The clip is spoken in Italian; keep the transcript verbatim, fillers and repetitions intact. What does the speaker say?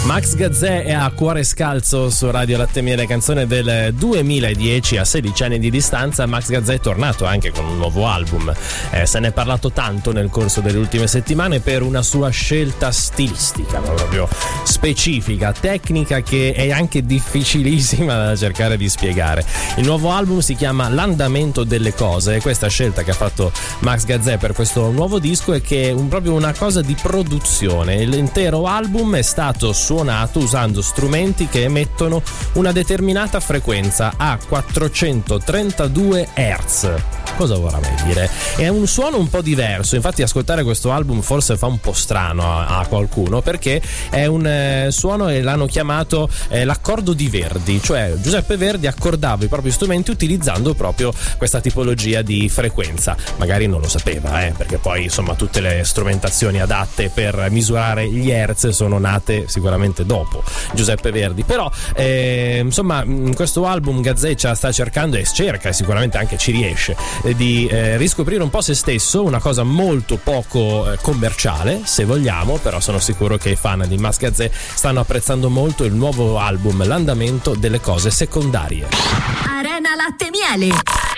Max Gazzè è a Cuore Scalzo su Radio Latte Miele, canzone del duemiladieci. A sedici anni di distanza Max Gazzè è tornato anche con un nuovo album. Eh, se ne è parlato tanto nel corso delle ultime settimane per una sua scelta stilistica, proprio specifica, tecnica, che è anche difficilissima da cercare di spiegare. Il nuovo album si chiama L'andamento delle cose e questa scelta che ha fatto Max Gazzè per questo nuovo disco è che è un, proprio una cosa di produzione. L'intero album è stato suonato usando strumenti che emettono una determinata frequenza a quattrocentotrentadue hertz. Cosa vorrà mai dire? È un suono un po' diverso, infatti ascoltare questo album forse fa un po' strano a, a qualcuno, perché è un eh, suono e l'hanno chiamato eh, l'accordo di Verdi, cioè Giuseppe Verdi accordava i propri strumenti utilizzando proprio questa tipologia di frequenza. Magari non lo sapeva, eh, perché poi insomma tutte le strumentazioni adatte per misurare gli hertz sono nate sicuramente dopo Giuseppe Verdi, però eh, insomma in questo album Gazzè sta cercando e cerca e sicuramente anche ci riesce di eh, riscoprire un po' se stesso, una cosa molto poco eh, commerciale se vogliamo, però sono sicuro che i fan di Max Gazzè stanno apprezzando molto il nuovo album L'andamento delle cose secondarie. Arena Latte Miele.